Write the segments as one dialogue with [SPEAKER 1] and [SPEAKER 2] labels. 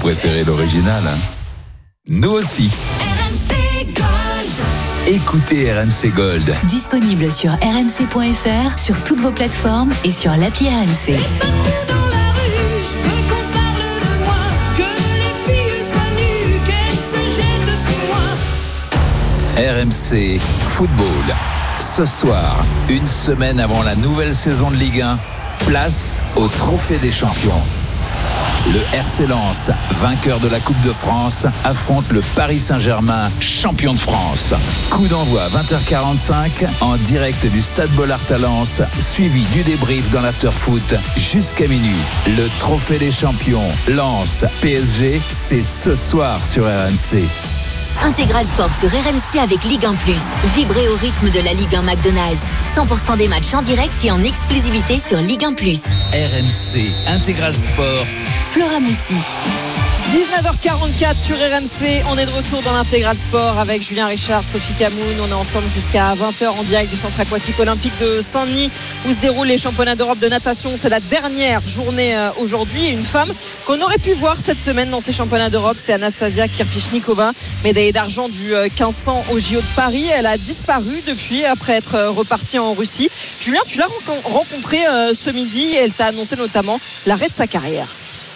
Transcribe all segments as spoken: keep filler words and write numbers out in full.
[SPEAKER 1] préférez l'original, hein? Nous aussi.
[SPEAKER 2] R M C Gold.
[SPEAKER 1] Écoutez R M C Gold.
[SPEAKER 3] Disponible sur r m c point f r, sur toutes vos plateformes et sur l'appli R M C.
[SPEAKER 2] Et partout dans la rue, je veux qu'on parle de moi, que les filles soient nues, qu'elles se jettent sur moi.
[SPEAKER 1] R M C Football. Ce soir, une semaine avant la nouvelle saison de Ligue un, place au Trophée des Champions. Le R C Lens, vainqueur de la Coupe de France, affronte le Paris Saint-Germain, champion de France. Coup d'envoi vingt heures quarante-cinq en direct du Stade Bollaert à Lens, suivi du débrief dans l'after-foot jusqu'à minuit. Le Trophée des Champions, Lens, P S G, c'est ce soir sur R M C.
[SPEAKER 4] Intégral Sport sur R M C avec Ligue un plus. Vibrez au rythme de la Ligue un McDonald's. cent pour cent des matchs en direct et en exclusivité sur Ligue un plus.
[SPEAKER 1] R M C, Intégral Sport.
[SPEAKER 3] Flora Moussi.
[SPEAKER 5] dix-neuf heures quarante-quatre sur R M C, on est de retour dans l'Intégral Sport avec Julien Richard, Sophie Camoun. On est ensemble jusqu'à vingt heures en direct du centre aquatique olympique de Saint-Denis où se déroulent les championnats d'Europe de natation. C'est la dernière journée aujourd'hui et une femme qu'on aurait pu voir cette semaine dans ces championnats d'Europe, c'est Anastasia Kirpichnikova, médaillée d'argent du quinze cents au J O de Paris. Elle a disparu depuis après être repartie en Russie. Julien, tu l'as rencontrée ce midi et elle t'a annoncé notamment l'arrêt de sa carrière.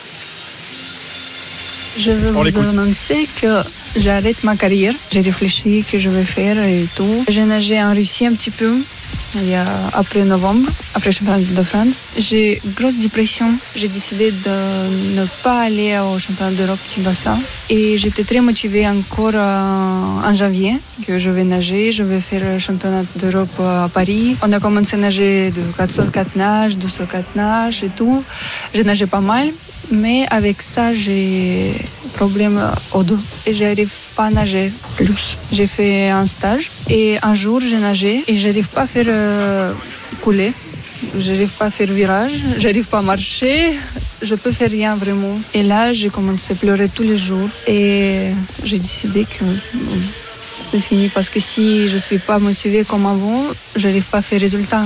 [SPEAKER 6] Je veux
[SPEAKER 7] On
[SPEAKER 6] vous
[SPEAKER 7] l'écoute.
[SPEAKER 6] annoncer que j'arrête ma carrière. J'ai réfléchi que je vais faire et tout. J'ai nagé en Russie un petit peu, il y a, après novembre, après le championnat de France. J'ai une grosse dépression. J'ai décidé de ne pas aller au championnat d'Europe petit bassin. Et j'étais très motivée encore en, en janvier que je vais nager. Je vais faire le championnat d'Europe à Paris. On a commencé à nager de quatre cent quatre nages, deux cent quatre nages et tout. J'ai nagé pas mal. Mais avec ça, j'ai problème au dos et j'arrive pas à nager plus. J'ai fait un stage et un jour j'ai nagé et j'arrive pas à faire euh, couler. J'arrive pas à faire virage, j'arrive pas à marcher, je peux faire rien vraiment. Et là, j'ai commencé à pleurer tous les jours et j'ai décidé que bon, c'est fini parce que si je suis pas motivée comme avant, j'arrive pas à faire résultat.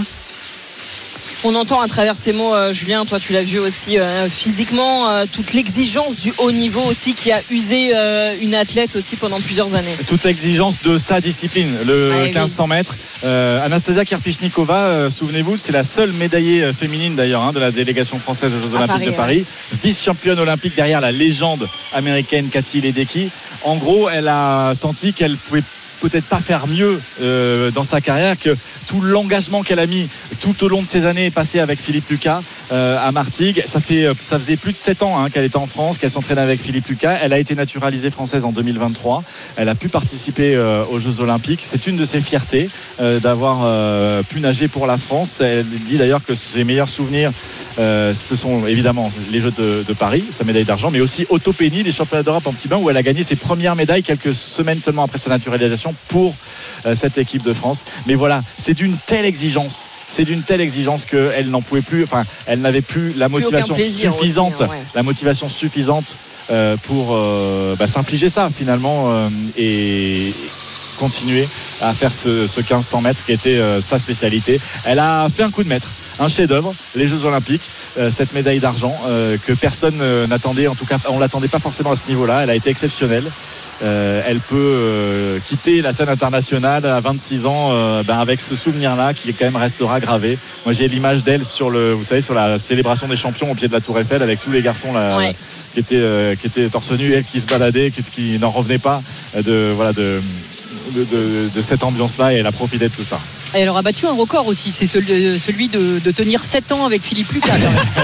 [SPEAKER 5] On entend à travers ces mots, euh, Julien, toi tu l'as vu aussi euh, physiquement, euh, toute l'exigence du haut niveau aussi qui a usé euh, une athlète aussi pendant plusieurs années.
[SPEAKER 7] Toute l'exigence de sa discipline, le
[SPEAKER 5] Ouais,
[SPEAKER 7] quinze cents mètres. Euh, Anastasia Kirpichnikova, euh, souvenez-vous, c'est la seule médaillée euh, féminine d'ailleurs hein, de la délégation française aux Jeux
[SPEAKER 5] À
[SPEAKER 7] Olympiques
[SPEAKER 5] Paris,
[SPEAKER 7] de Paris. Vice-championne olympique derrière la légende américaine Katie Ledecky. En gros, elle a senti qu'elle pouvait peut-être pas faire mieux euh, dans sa carrière, que tout l'engagement qu'elle a mis tout au long de ces années passées avec Philippe Lucas euh, à Martigues, ça fait ça faisait plus de sept ans hein, qu'elle était en France, qu'elle s'entraînait avec Philippe Lucas. Elle a été naturalisée française en deux mille vingt-trois. Elle a pu participer euh, aux Jeux Olympiques. C'est une de ses fiertés euh, d'avoir euh, pu nager pour la France. Elle dit d'ailleurs que ses meilleurs souvenirs euh, ce sont évidemment les Jeux de, de Paris, sa médaille d'argent, mais aussi Autopénie, les championnats d'Europe en petit bain où elle a gagné ses premières médailles quelques semaines seulement après sa naturalisation pour euh, cette équipe de France. Mais voilà, c'est d'une telle exigence c'est d'une telle exigence qu'elle n'en pouvait plus, enfin elle n'avait plus la motivation
[SPEAKER 5] plus plaisir
[SPEAKER 7] suffisante
[SPEAKER 5] aussi, hein, ouais.
[SPEAKER 7] la motivation suffisante euh, pour euh, bah, s'infliger ça finalement euh, et continuer à faire ce, ce quinze cents mètres qui était euh, sa spécialité. Elle a fait un coup de maître, un chef-d'œuvre, les Jeux Olympiques, euh, cette médaille d'argent euh, que personne euh, n'attendait, en tout cas on l'attendait pas forcément à ce niveau-là. Elle a été exceptionnelle. Euh, elle peut euh, quitter la scène internationale à vingt-six ans euh, ben avec ce souvenir-là qui quand même restera gravé. Moi j'ai l'image d'elle sur le, vous savez, sur la célébration des champions au pied de la Tour Eiffel avec tous les garçons là,
[SPEAKER 5] Ouais.
[SPEAKER 7] qui étaient euh, qui étaient torse nu, elle qui se baladait, qui, qui n'en revenait pas de voilà de de, de, de cette ambiance-là et elle a profité de tout ça.
[SPEAKER 8] Et elle aura battu un record aussi, c'est celui, celui de, de tenir sept ans avec Philippe Lucas.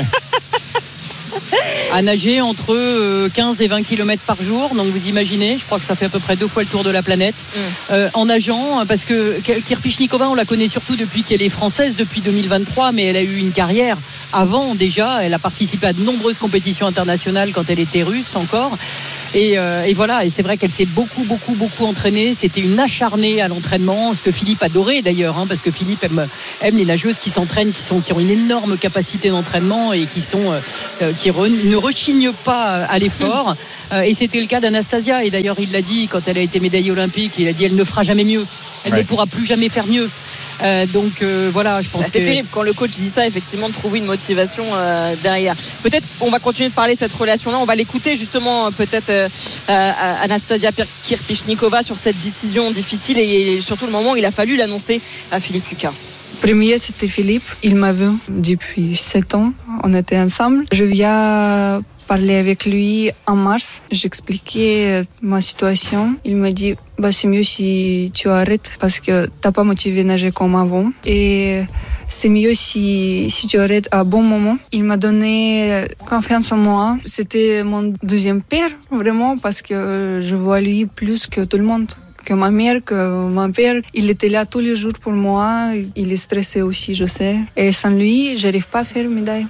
[SPEAKER 8] À nager entre quinze et vingt kilomètres par jour, donc vous imaginez, je crois que ça fait à peu près deux fois le tour de la planète mm. euh, en nageant, parce que Kirpichnikova on la connaît surtout depuis qu'elle est française depuis deux mille vingt-trois, mais elle a eu une carrière avant déjà, elle a participé à de nombreuses compétitions internationales quand elle était russe encore. Et, euh, et voilà, et c'est vrai qu'elle s'est beaucoup, beaucoup, beaucoup entraînée. C'était une acharnée à l'entraînement, ce que Philippe adorait d'ailleurs, hein, parce que Philippe aime, aime les nageuses qui s'entraînent, qui, sont, qui ont une énorme capacité d'entraînement et qui, sont, euh, qui re, ne rechignent pas à l'effort. Euh, et c'était le cas d'Anastasia. Et d'ailleurs, il l'a dit quand elle a été médaillée olympique, il a dit elle ne fera jamais mieux. Elle ouais. ne pourra plus jamais faire mieux. Euh, donc euh, voilà, je pense
[SPEAKER 5] c'est
[SPEAKER 8] que
[SPEAKER 5] terrible quand le coach dit ça, effectivement, de trouver une motivation euh, derrière. Peut-être on va continuer de parler de cette relation-là. On va l'écouter justement, peut-être euh, euh, Anastasia Kirpichnikova sur cette décision difficile et surtout le moment où il a fallu l'annoncer à Philippe Lucas.
[SPEAKER 6] Premier, c'était Philippe. Il m'a vu depuis sept ans. On était ensemble. Je viens parler avec lui en mars. J'expliquais ma situation. Il m'a dit, bah, c'est mieux si tu arrêtes parce que t'as pas motivé à nager comme avant. Et c'est mieux si, si tu arrêtes à bon moment. Il m'a donné confiance en moi. C'était mon deuxième père, vraiment, parce que je vois lui plus que tout le monde. Que ma mère, que mon père, il était là tous les jours pour moi. Il est stressé aussi, je sais. Et sans lui, j'arrive pas à faire médaille.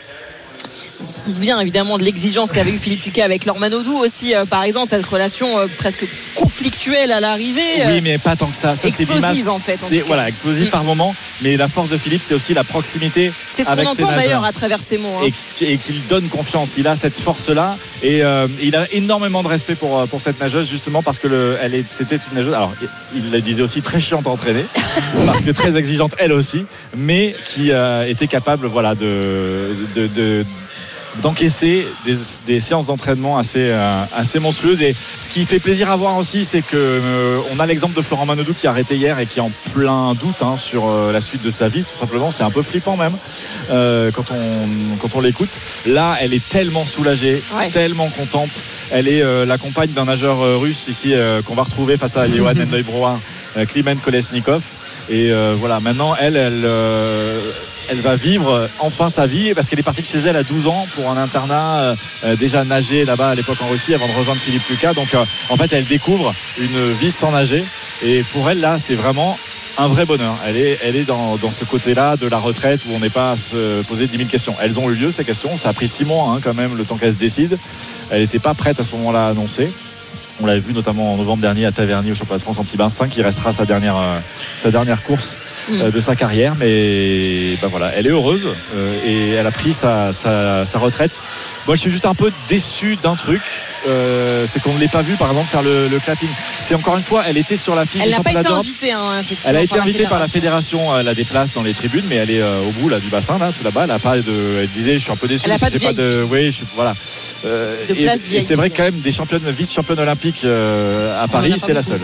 [SPEAKER 5] On se souvient évidemment de l'exigence qu'avait eu Philippe Lucas avec Laure Manodou aussi, euh, par exemple, cette relation euh, presque conflictuelle à l'arrivée. Euh,
[SPEAKER 7] oui, mais pas tant que ça. Ça, c'est l'image.
[SPEAKER 5] En fait, en
[SPEAKER 7] c'est, voilà, explosive mmh. par moment. Mais la force de Philippe, c'est aussi la proximité.
[SPEAKER 5] C'est ce
[SPEAKER 7] avec
[SPEAKER 5] qu'on entend d'ailleurs à travers ses mots. Hein.
[SPEAKER 7] Et, et qu'il donne confiance. Il a cette force-là. Et euh, il a énormément de respect pour, pour cette nageuse, justement, parce que le, elle est, c'était une nageuse. Alors, il le disait aussi, très chiante à entraîner, parce que très exigeante elle aussi, mais qui euh, était capable, voilà, de. de, de d'encaisser des, des séances d'entraînement assez, euh, assez monstrueuses. Et ce qui fait plaisir à voir aussi, c'est que euh, on a l'exemple de Florent Manodou qui a arrêté hier et qui est en plein doute hein, sur euh, la suite de sa vie, tout simplement. C'est un peu flippant même euh, quand on, quand on l'écoute. Là, elle est tellement soulagée, ouais. tellement contente. Elle est euh, la compagne d'un nageur euh, russe ici euh, qu'on va retrouver face à Johan Endoy-Brouard, euh, Klimen Kolesnikov. Et euh, voilà, maintenant, elle, elle euh, elle va vivre enfin sa vie parce qu'elle est partie de chez elle à douze ans pour un internat euh, déjà nager là-bas à l'époque en Russie avant de rejoindre Philippe Lucas. Donc euh, en fait elle découvre une vie sans nager et pour elle là c'est vraiment un vrai bonheur. Elle est, elle est dans, dans ce côté-là de la retraite où on n'est pas à se poser dix mille questions. Elles ont eu lieu ces questions, ça a pris six mois hein, quand même le temps qu'elle se décide. Elle n'était pas prête à ce moment-là à annoncer. On l'avait vu notamment en novembre dernier à Taverny au championnat de France en petit bassin qui restera sa dernière, euh, sa dernière course euh, de sa carrière. Mais ben voilà, elle est heureuse euh, et elle a pris sa, sa, sa retraite. Moi je suis juste un peu déçu d'un truc. Euh, c'est qu'on ne l'ait pas vu par exemple faire le, le clapping. C'est encore une fois, elle était sur la fiche du championnat d'Europe.
[SPEAKER 5] Elle n'a pas été invitée, hein, effectivement.
[SPEAKER 7] Elle a été
[SPEAKER 5] par
[SPEAKER 7] invitée
[SPEAKER 5] la
[SPEAKER 7] par la fédération. Elle a des places dans les tribunes, mais elle est euh, au bout là du bassin là, tout là-bas. Elle a pas de. Elle disait, je suis un peu déçu.
[SPEAKER 5] Elle n'a pas de,
[SPEAKER 7] pas de. Oui, je suis voilà. Euh, de et, et c'est vrai que quand même des championnes, vice-championnes olympiques euh, à Paris, c'est la seule.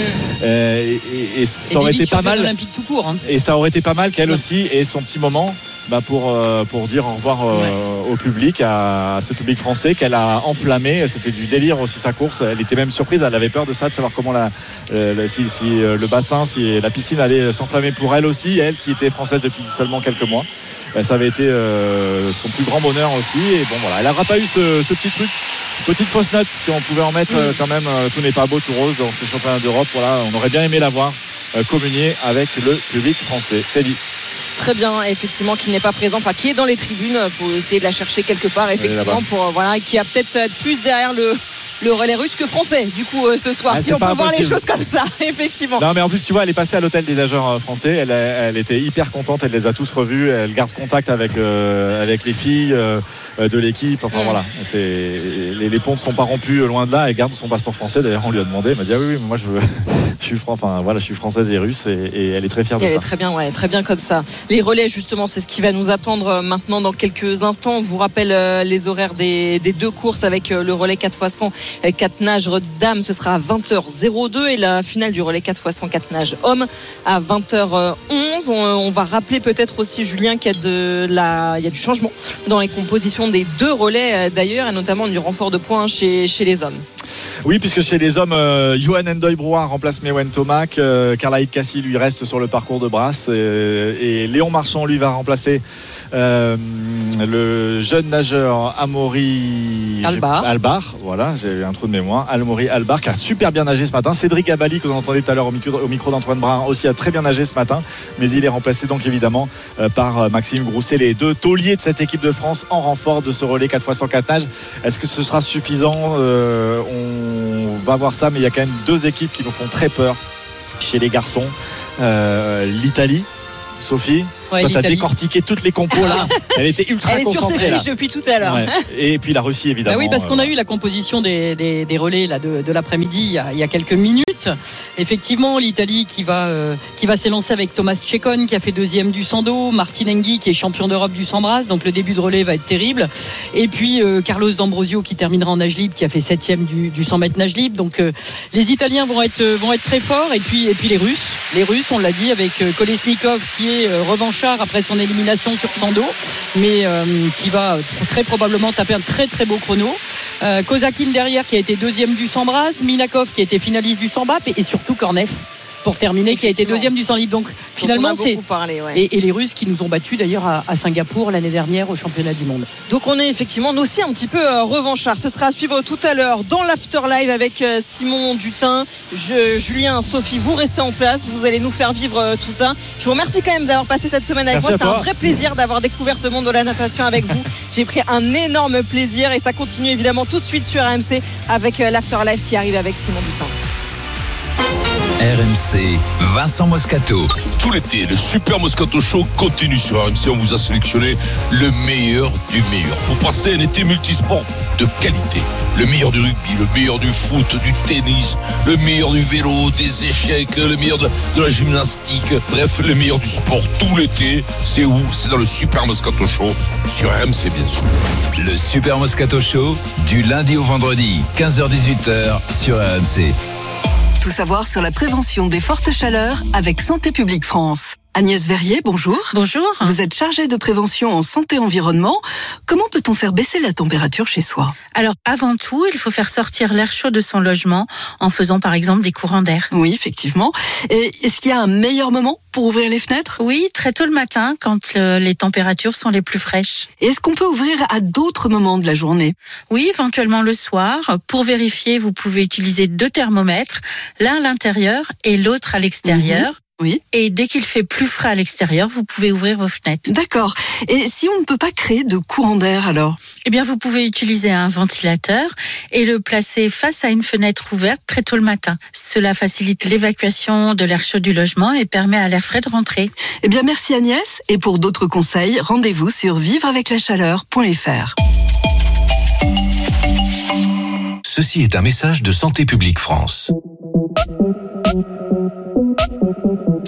[SPEAKER 7] euh, et, et, et ça et aurait été pas mal.
[SPEAKER 8] Olympique tout court. Hein.
[SPEAKER 7] Et ça aurait été pas mal qu'elle aussi ait son petit moment. Bah pour, euh, pour dire au revoir euh, ouais. au public, à, à ce public français qu'elle a enflammé. C'était du délire aussi sa course. Elle était même surprise, elle avait peur de ça, de savoir comment la, euh, si, si euh, le bassin, si la piscine allait s'enflammer pour elle aussi, elle qui était française depuis seulement quelques mois. Bah, ça avait été euh, son plus grand bonheur aussi. Et bon voilà, elle n'aura pas eu ce, ce petit truc. Petite fausse note, si on pouvait en mettre euh, quand même, euh, tout n'est pas beau, tout rose dans ce championnat d'Europe. Voilà, on aurait bien aimé la voir euh, communier avec le public français. C'est dit.
[SPEAKER 5] Très bien, effectivement, qui n'est pas présent, enfin qui est dans les tribunes. Il faut essayer de la chercher quelque part, effectivement, pour voilà, qui a peut-être plus derrière le. le relais russe que français du coup euh, ce soir ah, si on peut impossible. Voir les choses comme ça effectivement.
[SPEAKER 7] Non mais en plus tu vois elle est passée à l'hôtel des nageurs français, elle, elle était hyper contente, elle les a tous revus, elle garde contact avec, euh, avec les filles euh, de l'équipe, enfin mmh. voilà c'est, les, les ponts ne sont pas rompus loin de là, elle garde son passeport français, d'ailleurs on lui a demandé, elle m'a dit ah oui, oui moi je, veux, je, suis, enfin, voilà, je suis française et russe et, et elle est très fière de
[SPEAKER 5] elle
[SPEAKER 7] ça.
[SPEAKER 5] Elle est très bien, ouais, très bien comme ça. Les relais justement c'est ce qui va nous attendre maintenant dans quelques instants. On vous rappelle euh, les horaires des, des deux courses avec euh, le relais quatre fois cent, quatre nages dames, ce sera à vingt heures deux et la finale du relais quatre fois cent quatre nages hommes à vingt heures onze. On, on va rappeler peut-être aussi Julien qu'il y a, de la, il y a du changement dans les compositions des deux relais d'ailleurs et notamment du renfort de points chez, chez les hommes.
[SPEAKER 7] Oui, puisque chez les hommes, euh, Johan Endoy-Brouard remplace Mewen Tomac, euh, Carla Cassie lui reste sur le parcours de Brasse et, et Léon Marchand lui va remplacer euh, le jeune nageur Amaury
[SPEAKER 5] Albar.
[SPEAKER 7] Albar, voilà, j'ai eu un trou de mémoire. Amaury Albar qui a super bien nagé ce matin. Cédric Abali, que vous entendez tout à l'heure au micro, au micro d'Antoine Brun, aussi a très bien nagé ce matin, mais il est remplacé donc évidemment euh, par Maxime Grousset, les deux tauliers de cette équipe de France en renfort de ce relais quatre fois cent quatre nages. Est-ce que ce sera suffisant? euh, On va voir ça, mais il y a quand même deux équipes qui nous font très peur chez les garçons. Euh, L'Italie, Sophie,
[SPEAKER 8] Ouais,
[SPEAKER 7] Quand tu as
[SPEAKER 8] l'Italie.
[SPEAKER 7] décortiqué toutes les compos là, elle était ultra
[SPEAKER 5] Elle est sur ses
[SPEAKER 7] concentrée. Là.
[SPEAKER 5] fiches depuis tout à l'heure.
[SPEAKER 7] Ouais. Et puis la Russie évidemment.
[SPEAKER 8] Bah oui, parce qu'on a
[SPEAKER 7] euh,
[SPEAKER 8] eu la composition des, des, des relais là, de, de l'après-midi il y, a, il y a quelques minutes. Effectivement, l'Italie qui va, euh, qui va s'élancer avec Thomas Tchekon qui a fait deuxième du cent dos, Martin Hingyi qui est champion d'Europe du cent brasse, donc le début de relais va être terrible. Et puis euh, Carlos D'Ambrosio qui terminera en nage libre, qui a fait septième du, du cent mètres nage libre. Donc euh, les Italiens vont être, vont être très forts. Et puis, et puis les Russes, les Russes, on l'a dit, avec euh, Kolesnikov qui est euh, revanchard après son élimination sur cent dos, mais euh, qui va très probablement taper un très très beau chrono. Euh, Kozakin derrière qui a été deuxième du cent brasse, Minakov qui a été finaliste du cent B A P et surtout Kornev pour terminer qui a été deuxième du cent libre. Donc finalement
[SPEAKER 5] c'est
[SPEAKER 8] c'est
[SPEAKER 5] parlé, ouais.
[SPEAKER 8] et, et les Russes qui nous ont battus d'ailleurs à, à Singapour l'année dernière au championnat du monde.
[SPEAKER 5] Donc on est effectivement nous aussi un petit peu euh, revanchards. Ce sera à suivre tout à l'heure dans l'After Live avec euh, Simon Dutin, je, Julien, Sophie. Vous restez en place, vous allez nous faire vivre euh, tout ça. Je vous remercie quand même d'avoir passé cette semaine avec
[SPEAKER 7] Merci
[SPEAKER 5] moi.
[SPEAKER 7] à
[SPEAKER 5] C'était un
[SPEAKER 7] toi.
[SPEAKER 5] vrai plaisir d'avoir découvert ce monde de la natation avec vous. J'ai pris un énorme plaisir et ça continue évidemment tout de suite sur R M C avec euh, l'After Live qui arrive avec Simon Dutin.
[SPEAKER 1] R M C, Vincent Moscato.
[SPEAKER 9] Tout l'été, le Super Moscato Show continue sur R M C. On vous a sélectionné le meilleur du meilleur pour passer un été multisport de qualité. Le meilleur du rugby, le meilleur du foot, du tennis, le meilleur du vélo, des échecs, le meilleur de, de la gymnastique. Bref, le meilleur du sport tout l'été. C'est où? C'est dans le Super Moscato Show sur R M C, bien sûr.
[SPEAKER 1] Le Super Moscato Show, du lundi au vendredi, quinze heures dix-huit heures sur R M C.
[SPEAKER 10] Tout savoir sur la prévention des fortes chaleurs avec Santé publique France. Agnès Verrier, bonjour.
[SPEAKER 11] Bonjour.
[SPEAKER 10] Vous êtes chargée de prévention en santé-environnement. Comment peut-on faire baisser la température chez soi?
[SPEAKER 11] Alors, avant tout, il faut faire sortir l'air chaud de son logement en faisant par exemple des courants d'air.
[SPEAKER 10] Oui, effectivement. Et est-ce qu'il y a un meilleur moment pour ouvrir les fenêtres?
[SPEAKER 11] Oui, très tôt le matin, quand euh, les températures sont les plus fraîches.
[SPEAKER 10] Et est-ce qu'on peut ouvrir à d'autres moments de la journée?
[SPEAKER 11] Oui, éventuellement le soir. Pour vérifier, vous pouvez utiliser deux thermomètres, l'un à l'intérieur et l'autre à l'extérieur.
[SPEAKER 10] Mmh. Oui.
[SPEAKER 11] Et dès qu'il fait plus frais à l'extérieur, vous pouvez ouvrir vos fenêtres.
[SPEAKER 10] D'accord. Et si on ne peut pas créer de courant d'air alors?
[SPEAKER 11] Eh bien, vous pouvez utiliser un ventilateur et le placer face à une fenêtre ouverte très tôt le matin. Cela facilite l'évacuation de l'air chaud du logement et permet à l'air frais de rentrer.
[SPEAKER 10] Eh bien, merci Agnès. Et pour d'autres conseils, rendez-vous sur vivre avec la chaleur point f r.
[SPEAKER 12] Ceci est un message de Santé publique France.